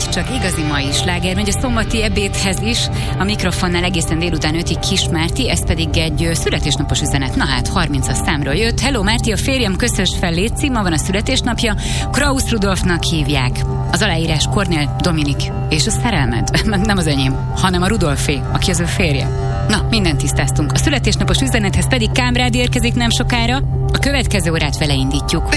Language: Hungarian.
és csak igazi mai sláger megy a szombati ebédhez is. A mikrofonnál egészen délután 5-ig Kis Márti, ez pedig egy születésnapos üzenet. Na hát, 30-as számról jött. Hello Márti, a férjem köszös fel, létszi, ma van a születésnapja. Krausz Rudolfnak hívják. Az aláírás Kornél Dominik. És a szerelmed? Nem az enyém, hanem a Rudolfé, aki az ő férje. Na, mindent tisztáztunk. A születésnapos üzenethez pedig Kámrád érkezik nem sokára. A következő órát vele indítjuk.